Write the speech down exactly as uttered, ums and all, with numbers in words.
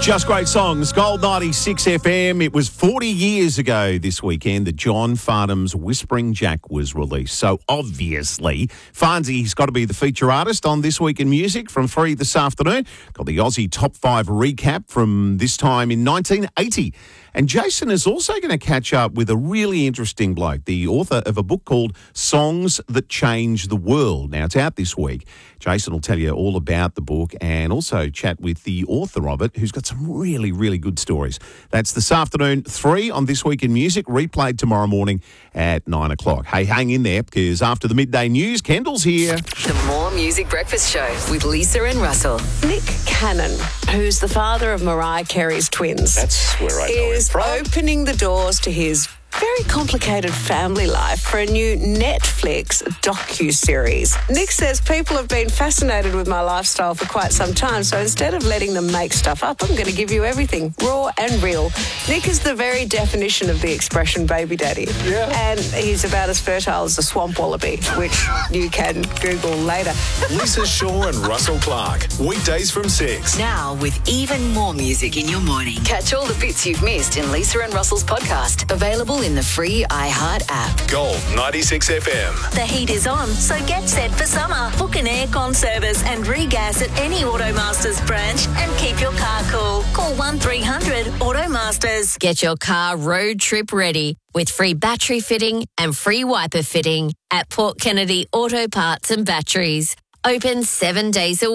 Just great songs. Gold ninety-six F M. It was forty years ago this weekend that John Farnham's Whispering Jack was released. So obviously, Farnsey's got to be the feature artist on This Week in Music from three this afternoon. Got the Aussie Top five recap from this time in nineteen eighty. And Jason is also going to catch up with a really interesting bloke, the author of a book called Songs That Change the World. Now, it's out this week. Jason will tell you all about the book and also chat with the author of it, who's got some really, really good stories. That's this afternoon, three on This Week in Music, replayed tomorrow morning at nine o'clock. Hey, hang in there, because after the midday news, Kendall's here. The More Music Breakfast Show with Lisa and Russell. Nick Cannon, who's the father of Mariah Carey's twins, That's where I know him is from. opening the doors to his very complicated family life for a new Netflix docu-series. Nick says people have been fascinated with my lifestyle for quite some time, so instead of letting them make stuff up, I'm going to give you everything, raw and real. Nick is the very definition of the expression baby daddy. Yeah. And he's about as fertile as a swamp wallaby, which you can Google later. Lisa Shaw and Russell Clark. Weekdays from six. Now with even more music in your morning. Catch all the bits you've missed in Lisa and Russell's podcast. Available in the free iHeart app. Gold ninety-six F M. The heat is on, so get set for summer. Book an aircon service and regas at any Automasters branch and keep your car cool. Call one three hundred Automasters. Get your car road trip ready with free battery fitting and free wiper fitting at Port Kennedy Auto Parts and Batteries. Open seven days a week.